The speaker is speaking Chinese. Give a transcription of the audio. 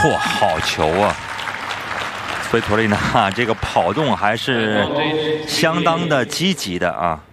嚯，好球啊！斯维托利娜这个跑动还是相当的积极的啊。